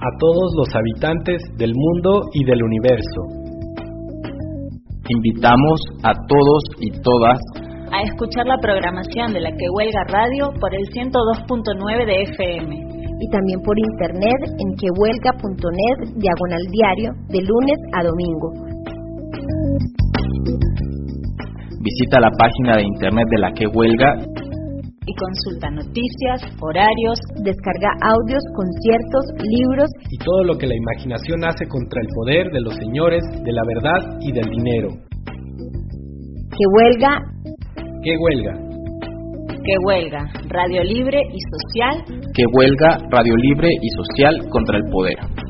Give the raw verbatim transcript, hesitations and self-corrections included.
a todos los habitantes del mundo y del universo. Invitamos a todos y todas a escuchar la programación de la Que Huelga Radio por el ciento dos punto nueve de F M. Y también por internet en quehuelga punto net diagonal diario de lunes a domingo. Visita la página de internet de la Que Huelga y consulta noticias, horarios, descarga audios, conciertos, libros y todo lo que la imaginación hace contra el poder de los señores de la verdad y del dinero. Que Huelga. Que Huelga. Que Huelga, radio libre y social. Que Huelga, radio libre y social contra el poder.